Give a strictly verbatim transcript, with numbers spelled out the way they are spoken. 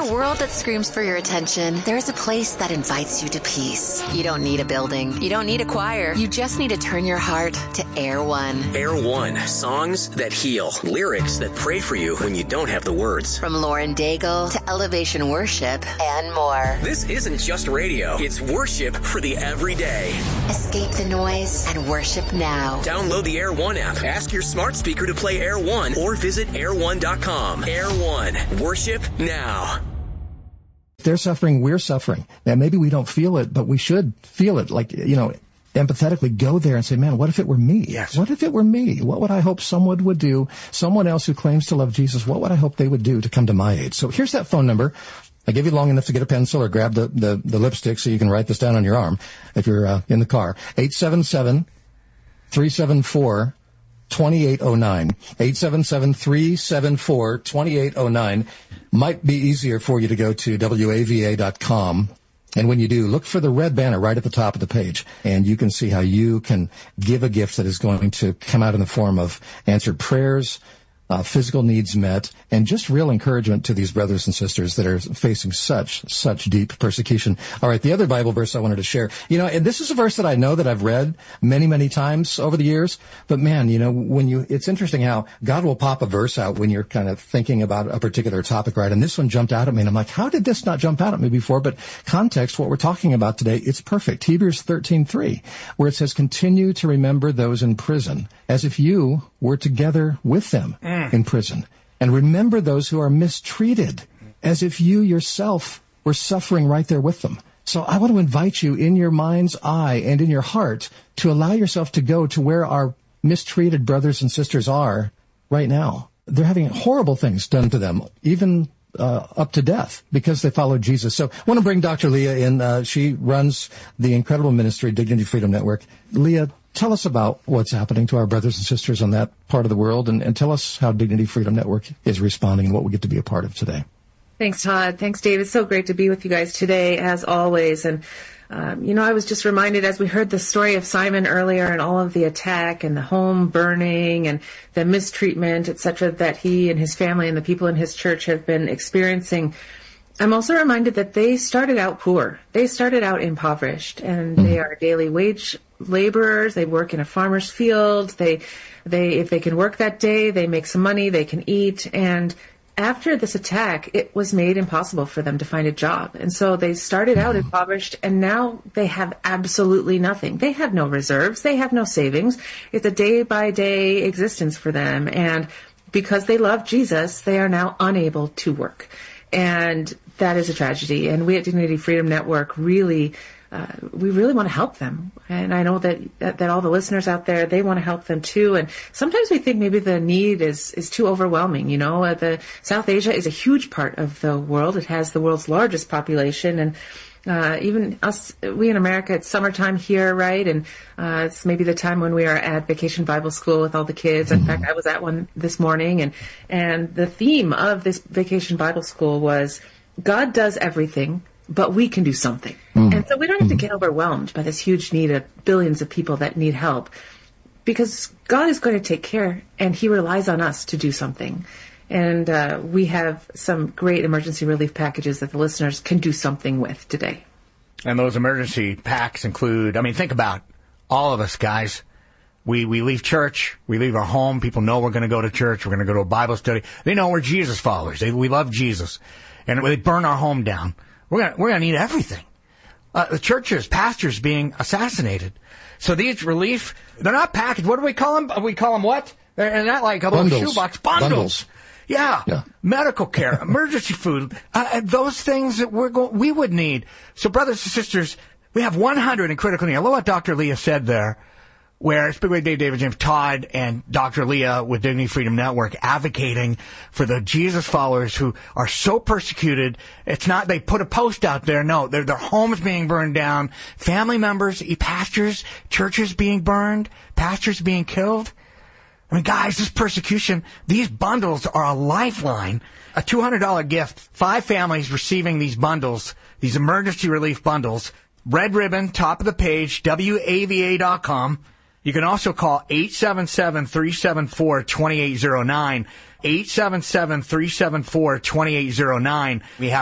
a world that screams for your attention, there's a place that invites you to peace. You don't need a building. You don't need a choir. You just need to turn your heart to Air One. Air One. Songs that heal. Lyrics that pray for you when you don't have the words. From Lauren Daigle to Elevation Worship and more. This isn't just radio. It's worship for the everyday. Escape the noise and worship now. Download the Air One app. Ask your smart speaker to play Air One or visit air one dot com. Air One. Worship now. If they're suffering, we're suffering. Now, maybe we don't feel it, but we should feel it. Like, you know, empathetically go there and say, man, what if it were me? Yes. What if it were me? What would I hope someone would do? Someone else who claims to love Jesus, what would I hope they would do to come to my aid? So here's that phone number. I gave you long enough to get a pencil or grab the, the, the lipstick so you can write this down on your arm if you're uh, in the car. eight seven seven, three seven four, two eight zero nine. eight seven seven, three seven four, two eight zero nine. Might be easier for you to go to W A V A dot com. And when you do, look for the red banner right at the top of the page, and you can see how you can give a gift that is going to come out in the form of answered prayers, uh, physical needs met, and just real encouragement to these brothers and sisters that are facing such, such deep persecution. All right, the other Bible verse I wanted to share, you know, and this is a verse that I know that I've read many, many times over the years, but man, you know, when you, it's interesting how God will pop a verse out when you're kind of thinking about a particular topic, right? And this one jumped out at me, and I'm like, how did this not jump out at me before? But context, what we're talking about today, it's perfect. Hebrews thirteen three, where it says, continue to remember those in prison as if you were together with them mm. in prison. And remember those who are mistreated as if you yourself were suffering right there with them. So I want to invite you in your mind's eye and in your heart to allow yourself to go to where our mistreated brothers and sisters are right now. They're having horrible things done to them, even uh, up to death, because they followed Jesus. So I want to bring Doctor Leah in. Uh, she runs the incredible ministry, Dignity Freedom Network. Leah, tell us about what's happening to our brothers and sisters on that part of the world, and, and tell us how Dignity Freedom Network is responding and what we get to be a part of today. Thanks, Todd. Thanks, Dave. It's so great to be with you guys today, as always. And, um, you know, I was just reminded as we heard the story of Simon earlier and all of the attack and the home burning and the mistreatment, et cetera, that he and his family and the people in his church have been experiencing. I'm also reminded that they started out poor. They started out impoverished, and they are daily wage laborers. They work in a farmer's field. They, they, if they can work that day, they make some money, they can eat. And after this attack, it was made impossible for them to find a job. And so they started out impoverished, and now they have absolutely nothing. They have no reserves. They have no savings. It's a day-by-day existence for them. And because they love Jesus, they are now unable to work. And that is a tragedy. And we at Dignity Freedom Network really, uh, we really want to help them. And I know that, that, that all the listeners out there, they want to help them too. And sometimes we think maybe the need is, is too overwhelming. You know, uh, the South Asia is a huge part of the world. It has the world's largest population. And Uh, even us, we in America, it's summertime here, right? And uh, it's maybe the time when we are at Vacation Bible School with all the kids. In fact, I was at one this morning, and and the theme of this Vacation Bible School was God does everything, but we can do something. Mm. And so we don't have to get overwhelmed by this huge need of billions of people that need help, because God is going to take care, and He relies on us to do something. And uh, we have some great emergency relief packages that the listeners can do something with today. And those emergency packs include, I mean, think about all of us, guys. We we leave church. We leave our home. People know we're going to go to church. We're going to go to a Bible study. They know we're Jesus followers. They, we love Jesus. And they burn our home down. We're going we're going to need everything. Uh, the churches, pastors being assassinated. So these relief, they're not packaged. What do we call them? We call them what? They're not like a little shoebox. Bundles. Bundles. Yeah. yeah, medical care, emergency food, uh, those things that we're go- we would need. So, brothers and sisters, we have one hundred in critical need. I love what Doctor Leah said there, where it's Big Ray Dave, David James, Todd, and Doctor Leah with Dignity Freedom Network advocating for the Jesus followers who are so persecuted. It's not they put a post out there. No, their their homes being burned down, family members, pastors, churches being burned, pastors being killed. I mean, guys, this persecution, these bundles are a lifeline. A two hundred dollars gift, five families receiving these bundles, these emergency relief bundles. Red ribbon, top of the page, W A V A dot com. You can also call eight seven seven, three seven four, two eight zero nine, eight seven seven, three seven four, two eight zero nine. We have